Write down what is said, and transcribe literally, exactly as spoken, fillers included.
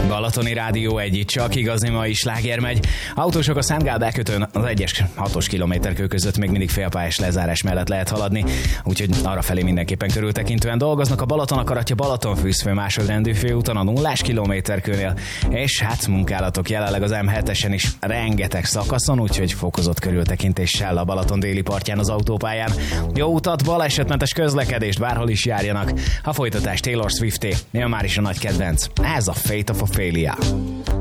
Balatoni Rádió egy, itt csak igazi mai sláger megy. Autósok a Szentgál bekötőn az egyes hatos kilométerkő között még mindig félpályás lezárás mellett lehet haladni, úgyhogy arra felé mindenképpen körültekintően dolgoznak. A Balaton akaratja Balatonfűzfő másodrendű főúton a nullás kilométerkőnél, és hát munkálatok jelenleg az em hetesen is rengeteg szakaszon, úgyhogy fokozott körültekintéssel a Balaton déli partján az autópályán. Jó utat, balesetmentes közlekedést, bárhol is járjanak. A folytatás Taylor Swifté, jön már is a nagy kedvenc. Ez a Fate of Ophelia.